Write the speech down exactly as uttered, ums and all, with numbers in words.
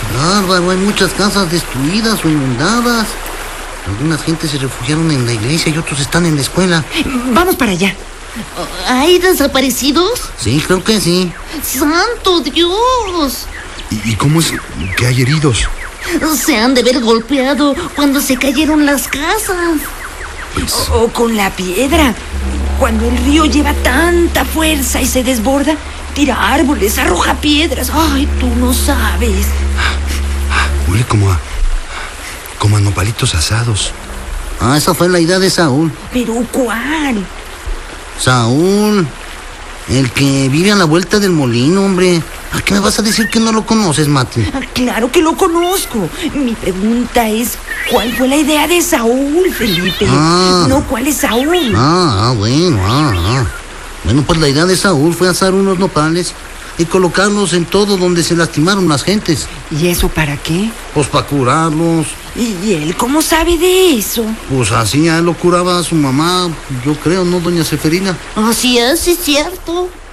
Bárbaro, hay muchas casas destruidas o inundadas. Algunas gentes se refugiaron en la iglesia y otros están en la escuela. Vamos para allá. ¿Hay desaparecidos? Sí, creo que sí. ¡Santo Dios! ¿Y, y cómo es que hay heridos? Se han de ver golpeado cuando se cayeron las casas. Pues, O, o con la piedra. Cuando el río lleva tanta fuerza y se desborda, tira árboles, arroja piedras. Ay, tú no sabes. huele como a... como a nopalitos asados. Ah, esa fue la idea de Saúl. ¿Pero cuál? Saúl, el que vive a la vuelta del molino, hombre. ¿A qué me vas a decir que no lo conoces, Mati? Ah, claro que lo conozco. Mi pregunta es, ¿cuál fue la idea de Saúl, Felipe? Ah. No, ¿cuál es Saúl? Ah, ah, bueno, ah, ah. Bueno, pues la idea de Saúl fue asar unos nopales y colocarlos en todo donde se lastimaron las gentes. ¿Y eso para qué? Pues para curarlos. ¿Y él cómo sabe de eso? Pues así a él lo curaba a su mamá, yo creo, ¿no, doña Seferina? Así es, sí es cierto.